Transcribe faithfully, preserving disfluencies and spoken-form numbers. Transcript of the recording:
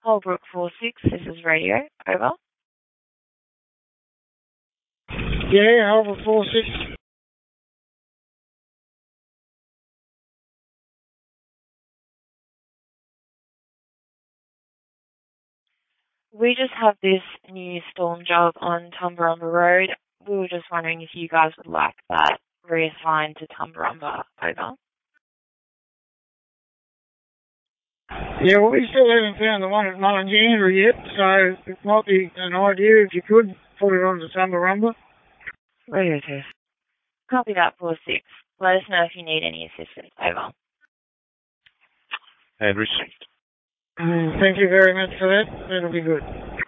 Holbrook four six, this is radio. Over. Yeah, Holbrook four six. We just have this new storm job on Tumbarumba Road. We were just wondering if you guys would like that reassigned to Tumbarumba. Over. Yeah, well, we still haven't found the one at Mullinjandra yet, so it might be an idea if you could put it on the Tumbarumba. Radio test. Copy that, four six. Let us know if you need any assistance. Over. And received. Mm, thank you very much for that. That'll be good.